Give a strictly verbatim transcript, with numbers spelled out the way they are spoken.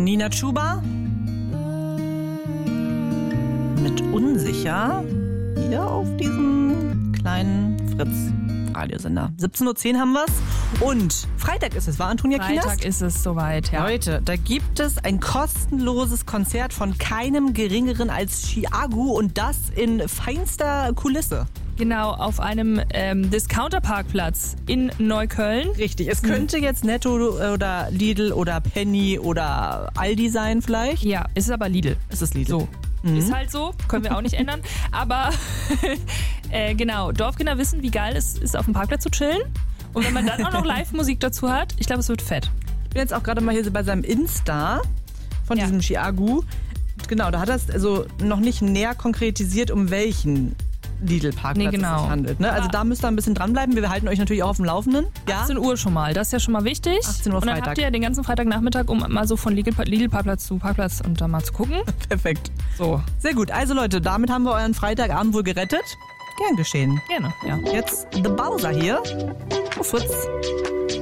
Nina Chuba mit Unsicher hier auf diesem kleinen Fritz-Radiosender. siebzehn Uhr zehn haben wir's. Und Freitag ist es, war Antonia Kienast? Freitag ist es soweit, ja. Leute, da gibt es ein kostenloses Konzert von keinem Geringeren als Chiagu und das in feinster Kulisse. Genau, auf einem ähm, Discounter-Parkplatz in Neukölln. Richtig, es könnte jetzt Netto oder Lidl oder Penny oder Aldi sein vielleicht. Ja, es ist aber Lidl. Es ist Lidl. So. Mhm. Ist halt so, können wir auch nicht ändern. Aber äh, genau, Dorfkinder wissen, wie geil es ist, auf dem Parkplatz zu chillen. Und wenn man dann auch noch Live-Musik dazu hat, ich glaube, es wird fett. Ich bin jetzt auch gerade mal hier so bei seinem Insta von Ja. diesem Chiagu. Genau, da hat er es also noch nicht näher konkretisiert, um welchen Lidl-Parkplatz Nee, genau. es sich handelt. Ne? Also Aber- da müsst ihr ein bisschen dranbleiben. Wir halten euch natürlich auch auf dem Laufenden. Ja? achtzehn Uhr schon mal, das ist ja schon mal wichtig. achtzehn Uhr und dann Freitag. habt ihr ja den ganzen Freitagnachmittag, um mal so von Lidl-Parkplatz zu Parkplatz und da mal zu gucken. Perfekt. So, Sehr gut. Also Leute, damit haben wir euren Freitagabend wohl gerettet. Gern geschehen. gerne, ja. Jetzt The Bowser hier auf Fritz.